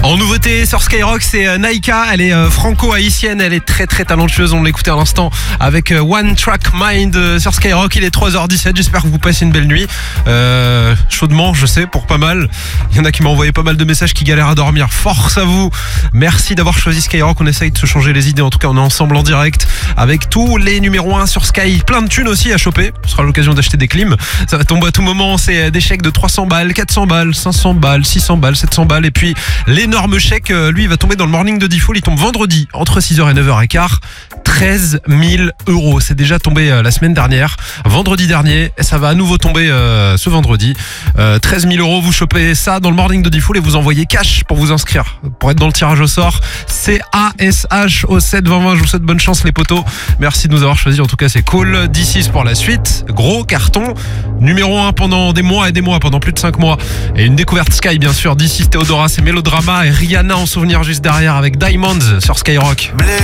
En nouveauté sur Skyrock, c'est Naika. Elle est franco-haïtienne, elle est très très talentueuse. On l'écoutait à l'instant avec One Track Mind sur Skyrock. Il est 3h17, j'espère que vous passez une belle nuit. Chaudement, je sais, pour pas mal. Il y en a qui m'ont envoyé pas mal de messages qui galèrent à dormir. Force à vous. Merci d'avoir choisi Skyrock. On essaye de se changer les idées. En tout cas, on est ensemble en direct avec tous les numéros 1 sur Sky. Plein de thunes aussi à choper. Ce sera l'occasion d'acheter des clims. Ça va tomber à tout moment. C'est des chèques de 300 balles, 400 balles, 500 balles, 600 balles, 700 balles. Et puis l'énorme chèque, lui, il va tomber dans le morning de Diffoul. Il tombe vendredi entre 6h et 9h15. 13 000 €. C'est déjà tombé la semaine dernière, vendredi dernier, et ça va à nouveau tomber ce vendredi. 13 000 €, vous chopez ça dans le morning de Diffoul et vous envoyez cash pour vous inscrire, pour être dans le tirage au sort. CASH au 72020. Je vous souhaite bonne chance les potos. Merci de nous avoir choisis. En tout cas, c'est cool. D6 pour la suite. Gros carton. Numéro 1 pendant des mois et des mois, pendant plus de 5 mois. Et une découverte Sky, bien sûr. D6, Théodora, c'est Mélodrama et Rihanna en souvenir juste derrière avec Diamonds sur Skyrock.